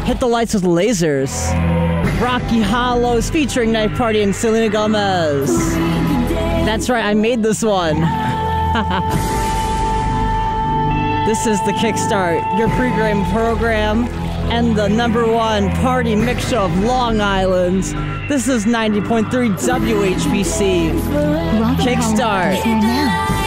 Hit the Lights with Lasers. Rocky Hollows featuring Night Party and Selena Gomez. That's right, I made this one. This is the Kickstart, your pre-game program, and the #1 party mixture of Long Island. This is 90.3 WHBC. Kickstart.